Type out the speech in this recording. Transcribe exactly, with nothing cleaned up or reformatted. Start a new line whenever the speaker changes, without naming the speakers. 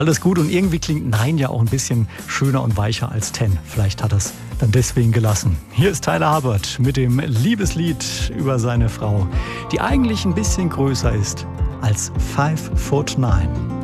Alles gut und irgendwie klingt Nein ja auch ein bisschen schöner und weicher als Ten. Vielleicht hat er es dann deswegen gelassen. Hier ist Tyler Hubbard mit dem Liebeslied über seine Frau, die eigentlich ein bisschen größer ist als Five Foot Nine.